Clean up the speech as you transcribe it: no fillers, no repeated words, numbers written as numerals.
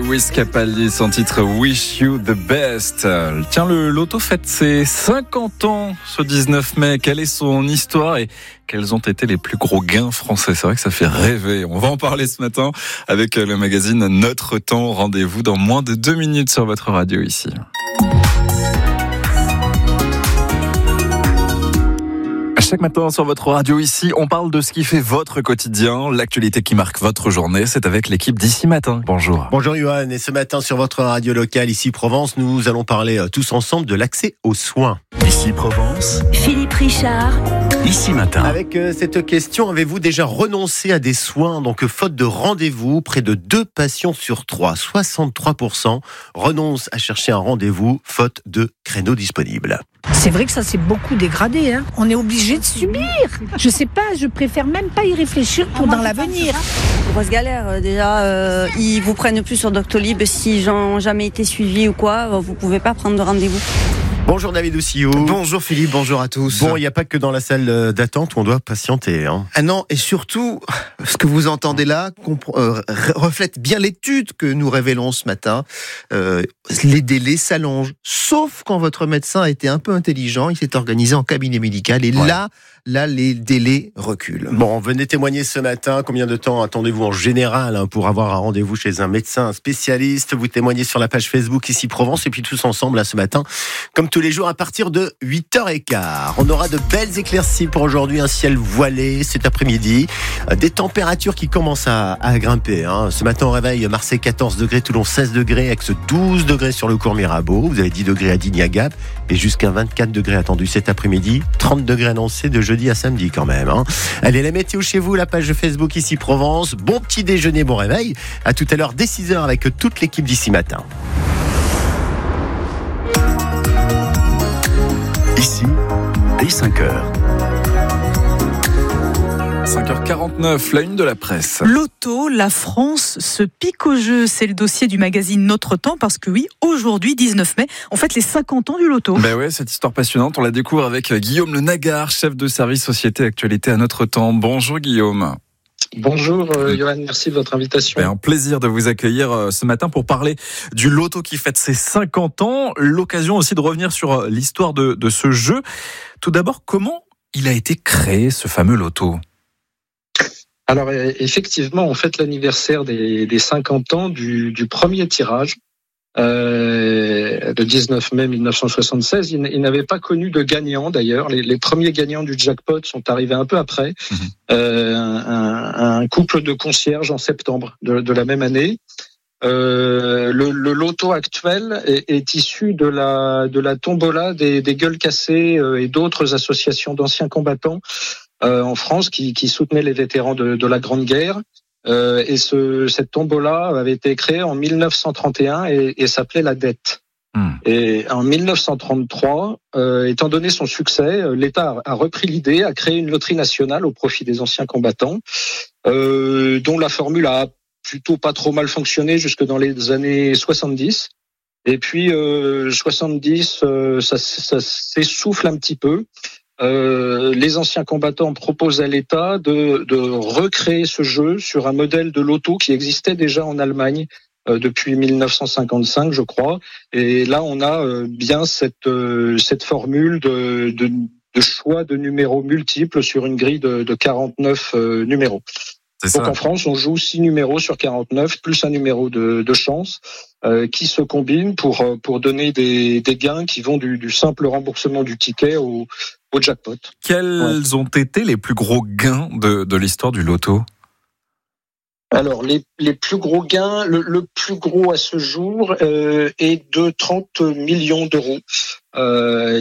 Lewis Capaldi, son titre Wish You the Best. Tiens, le loto fête ses 50 ans ce 19 mai. Quelle est son histoire et quels ont été les plus gros gains français? C'est vrai que ça fait rêver. On va en parler ce matin avec le magazine Notre Temps. Rendez-vous dans moins de 2 minutes sur votre radio ici. Chaque matin sur votre radio ici, on parle de ce qui fait votre quotidien, l'actualité qui marque votre journée. C'est avec l'équipe d'Ici Matin. Bonjour. Bonjour Johan, et ce matin sur votre radio locale ici Provence, nous allons parler tous ensemble de l'accès aux soins. Ici Provence, Philippe Richard. Ici Matin. Avec cette question, avez-vous déjà renoncé à des soins? Donc faute de rendez-vous, près de 2 patients sur 3, 63%, renoncent à chercher un rendez-vous faute de créneaux disponibles. C'est vrai que ça s'est beaucoup dégradé, hein. On est obligé de subir. Je sais pas, je préfère même pas y réfléchir pour dans l'avenir. Grosse galère, déjà, ils vous prennent plus sur Doctolib s'ils n'ont jamais été suivis ou quoi, vous pouvez pas prendre de rendez-vous. Bonjour David Oussillou. Bonjour Philippe, bonjour à tous. Bon, il n'y a pas que dans la salle d'attente où on doit patienter, hein. Ah non, et surtout, ce que vous entendez là reflète bien l'étude que nous révélons ce matin. Les délais s'allongent, sauf quand votre médecin a été un peu intelligent, il s'est organisé en cabinet médical, et là, les délais reculent. Bon, venez témoigner ce matin. Combien de temps attendez-vous en général pour avoir un rendez-vous chez un médecin, un spécialiste? Vous témoignez sur la page Facebook ici Provence, et puis tous ensemble là ce matin, comme tous les jours à partir de 8h15. On aura de belles éclaircies pour aujourd'hui, un ciel voilé cet après-midi, des températures qui commencent à grimper, hein. Ce matin au réveil, Marseille 14 degrés, Toulon 16 degrés, Aix 12 degrés sur le cours Mirabeau, vous avez 10 degrés à Digne-à-Gap, et jusqu'à 24 degrés attendus cet après-midi, 30 degrés annoncés de jeudi à samedi quand même, hein. Allez, la météo chez vous, la page Facebook ici Provence. Bon petit déjeuner, bon réveil. À tout à l'heure dès 6h avec toute l'équipe d'Ici Matin. Ici, dès 5h. 5h49, la une de la presse. Loto, la France se pique au jeu. C'est le dossier du magazine Notre Temps parce que oui, aujourd'hui, 19 mai, on fête les 50 ans du Loto. Ben ouais, cette histoire passionnante, on la découvre avec Guillaume Le Nagar, chef de service Société Actualité à Notre Temps. Bonjour Guillaume. Bonjour Johan, merci de votre invitation. Un plaisir de vous accueillir ce matin pour parler du Loto qui fête ses 50 ans. L'occasion aussi de revenir sur l'histoire de ce jeu. Tout d'abord, comment il a été créé ce fameux Loto ? Alors effectivement, on fête l'anniversaire des 50 ans du premier tirage. Le 19 mai 1976, il n'avait pas connu de gagnant d'ailleurs. Les premiers gagnants du jackpot sont arrivés un peu après. Un couple de concierges en septembre de la même année. Le loto actuel est issu de la tombola des gueules cassées et d'autres associations d'anciens combattants en France qui soutenaient les vétérans de la Grande Guerre. Et cette tombola avait été créée en 1931 et s'appelait la dette. Et en 1933, étant donné son succès, l'État a repris l'idée, a créé une loterie nationale au profit des anciens combattants, dont la formule a plutôt pas trop mal fonctionné jusque dans les années 70. Et puis 70, ça s'essouffle un petit peu. Les anciens combattants proposent à l'État de recréer ce jeu sur un modèle de loto qui existait déjà en Allemagne depuis 1955, je crois. Et là, on a bien cette formule de choix de numéros multiples sur une grille de 49 numéros. Donc en France, on joue 6 numéros sur 49, plus un numéro de chance qui se combinent pour donner des gains qui vont du simple remboursement du ticket au jackpot. Quels ont été les plus gros gains de l'histoire du Loto ? Alors, les plus gros gains, le plus gros à ce jour est de 30 millions d'euros.